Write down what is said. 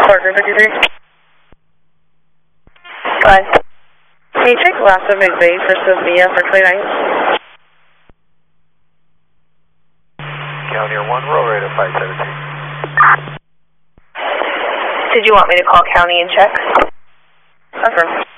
Parker 53. Bye. Can you check the last of McVeigh for Sophia for 29? County 1, roll rate of 517. Did you want me to call county and check? Affirm.